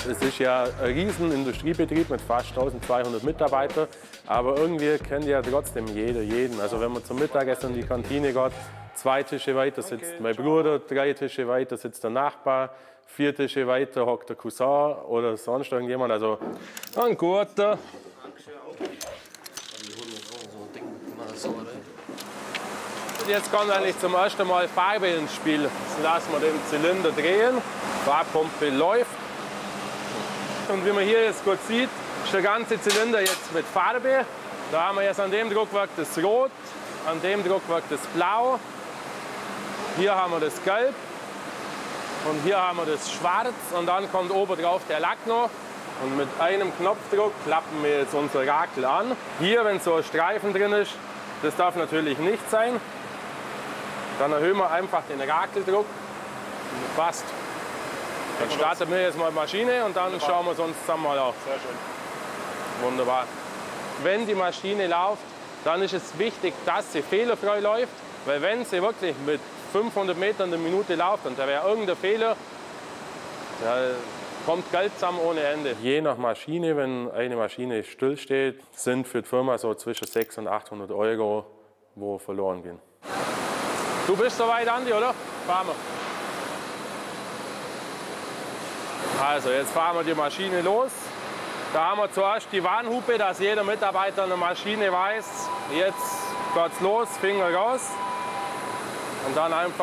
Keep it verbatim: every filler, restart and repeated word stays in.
Es ist ja ein riesen Industriebetrieb mit fast eintausendzweihundert Mitarbeitern, aber irgendwie kennt ja trotzdem jeder jeden. Also wenn man zum Mittagessen in die Kantine geht, zwei Tische weiter sitzt mein Bruder, drei Tische weiter sitzt der Nachbar, vier Tische weiter hockt der Cousin oder sonst irgendjemand. Also ein guter. Jetzt kommt eigentlich zum ersten Mal Farbe ins Spiel. Jetzt lassen wir den Zylinder drehen, die Farbpumpe läuft. Und wie man hier jetzt gut sieht, ist der ganze Zylinder jetzt mit Farbe. Da haben wir jetzt an dem Druckwerk das Rot, an dem Druckwerk das Blau. Hier haben wir das Gelb und hier haben wir das Schwarz und dann kommt oben drauf der Lack noch. Und mit einem Knopfdruck klappen wir jetzt unser Rakel an. Hier, wenn so ein Streifen drin ist, das darf natürlich nicht sein. Dann erhöhen wir einfach den Rakeldruck. Passt. Dann starten wir jetzt mal die Maschine und dann schauen wir es uns zusammen mal auf. Sehr schön. Wunderbar. Wenn die Maschine läuft, dann ist es wichtig, dass sie fehlerfrei läuft. Weil wenn sie wirklich mit fünfhundert Metern in der Minute läuft und da wäre irgendein Fehler, ja, kommt Geld zusammen ohne Ende. Je nach Maschine, wenn eine Maschine stillsteht, sind für die Firma so zwischen sechshundert und achthundert Euro, wo verloren gehen. Du bist soweit, Andi, oder? Fahren wir. Also, jetzt fahren wir die Maschine los. Da haben wir zuerst die Warnhupe, dass jeder Mitarbeiter an der Maschine weiß, jetzt geht's los, Finger raus. Und dann einfach